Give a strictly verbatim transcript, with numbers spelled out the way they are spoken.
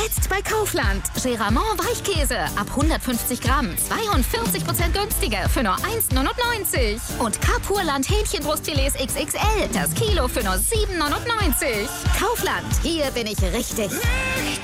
Jetzt bei Kaufland. Geramont Weichkäse ab hundertfünfzig Gramm. zweiundvierzig Prozent günstiger für nur eins neunundneunzig. Und Kapurland Hähnchenbrustfilets X X L. Das Kilo für nur sieben neunundneunzig. Kaufland. Hier bin ich richtig.